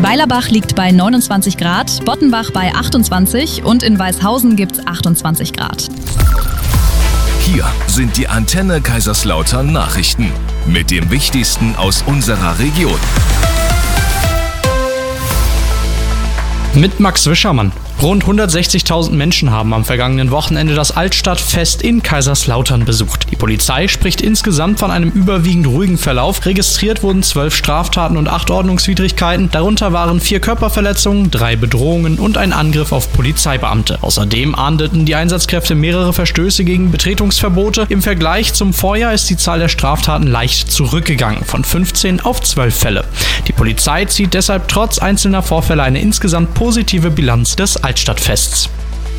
Weilerbach liegt bei 29 Grad, Bottenbach bei 28 und in Weißhausen gibt's 28 Grad. Hier sind die Antenne Kaiserslautern Nachrichten mit dem Wichtigsten aus unserer Region. Mit Max Wischermann. Rund 160.000 Menschen haben am vergangenen Wochenende das Altstadtfest in Kaiserslautern besucht. Die Polizei spricht insgesamt von einem überwiegend ruhigen Verlauf. Registriert wurden 12 Straftaten und 8 Ordnungswidrigkeiten. Darunter waren 4 Körperverletzungen, 3 Bedrohungen und ein Angriff auf Polizeibeamte. Außerdem ahndeten die Einsatzkräfte mehrere Verstöße gegen Betretungsverbote. Im Vergleich zum Vorjahr ist die Zahl der Straftaten leicht zurückgegangen, von 15 auf 12 Fälle. Die Polizei zieht deshalb trotz einzelner Vorfälle eine insgesamt positive Bilanz des Altstadtfests.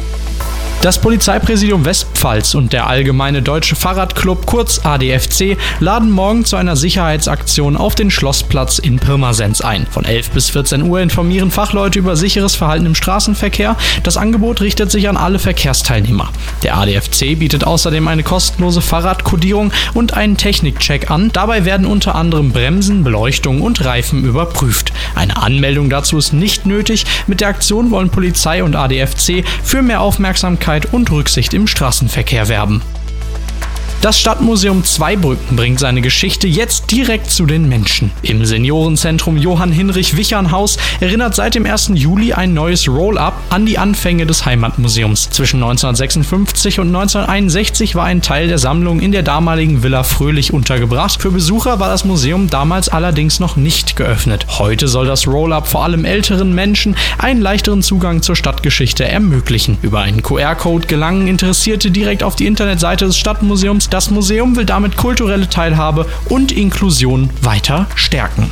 Das Polizeipräsidium Westpfalz und der Allgemeine Deutsche Fahrradclub, kurz ADFC, laden morgen zu einer Sicherheitsaktion auf den Schlossplatz in Pirmasens ein. Von 11 bis 14 Uhr informieren Fachleute über sicheres Verhalten im Straßenverkehr. Das Angebot richtet sich an alle Verkehrsteilnehmer. Der ADFC bietet außerdem eine kostenlose Fahrradkodierung und einen Technikcheck an. Dabei werden unter anderem Bremsen, Beleuchtung und Reifen überprüft. Eine Anmeldung dazu ist nicht nötig. Mit der Aktion wollen Polizei und ADFC für mehr Aufmerksamkeit und Rücksicht im Straßenverkehr werben. Das Stadtmuseum Zweibrücken bringt seine Geschichte jetzt direkt zu den Menschen. Im Seniorenzentrum Johann-Hinrich-Wichern-Haus erinnert seit dem 1. Juli ein neues Roll-up an die Anfänge des Heimatmuseums. Zwischen 1956 und 1961 war ein Teil der Sammlung in der damaligen Villa Fröhlich untergebracht. Für Besucher war das Museum damals allerdings noch nicht geöffnet. Heute soll das Roll-up vor allem älteren Menschen einen leichteren Zugang zur Stadtgeschichte ermöglichen. Über einen QR-Code gelangen Interessierte direkt auf die Internetseite des Stadtmuseums. Das Museum will damit kulturelle Teilhabe und Inklusion weiter stärken.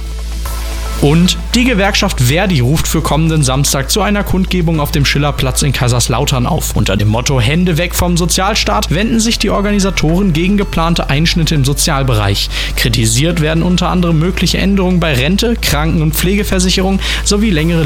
Und die Gewerkschaft Verdi ruft für kommenden Samstag zu einer Kundgebung auf dem Schillerplatz in Kaiserslautern auf. Unter dem Motto Hände weg vom Sozialstaat wenden sich die Organisatoren gegen geplante Einschnitte im Sozialbereich. Kritisiert werden unter anderem mögliche Änderungen bei Rente, Kranken- und Pflegeversicherung sowie längere